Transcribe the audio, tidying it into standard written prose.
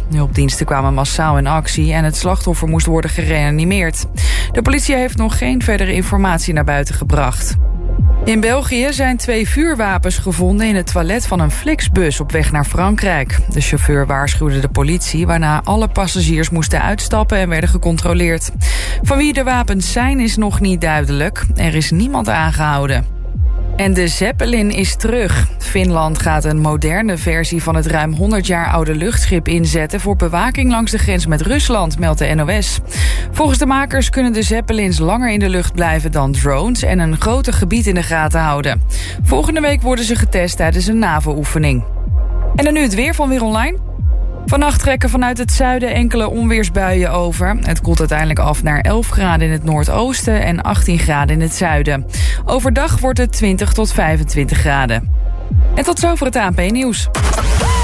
Hulpdiensten kwamen massaal in actie en het slachtoffer moest worden gereanimeerd. De politie heeft nog geen verdere informatie naar buiten gebracht. In België zijn 2 vuurwapens gevonden in het toilet van een Flixbus op weg naar Frankrijk. De chauffeur waarschuwde de politie, waarna alle passagiers moesten uitstappen en werden gecontroleerd. Van wie de wapens zijn is nog niet duidelijk. Er is niemand aangehouden. En de Zeppelin is terug. Finland gaat een moderne versie van het ruim 100 jaar oude luchtschip inzetten voor bewaking langs de grens met Rusland, meldt de NOS. Volgens de makers kunnen de Zeppelins langer in de lucht blijven dan drones en een groter gebied in de gaten houden. Volgende week worden ze getest tijdens een NAVO-oefening. En dan nu het weer van Weer Online. Vannacht trekken vanuit het zuiden enkele onweersbuien over. Het koelt uiteindelijk af naar 11 graden in het noordoosten en 18 graden in het zuiden. Overdag wordt het 20 tot 25 graden. En tot zover het ANP-nieuws.